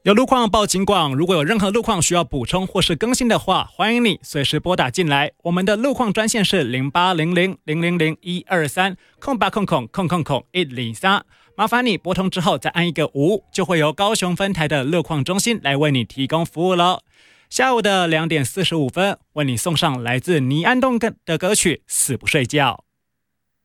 有路况报警广，如果有任何路况需要补充或是更新的话，欢迎你随时拨打进来。我们的路况专线是0800000123空8空空空空空103，麻烦你拨通之后再按一个5，就会由高雄分台的路况中心来为你提供服务了。下午的2点45分，为你送上来自倪安东的歌曲《死不睡觉》。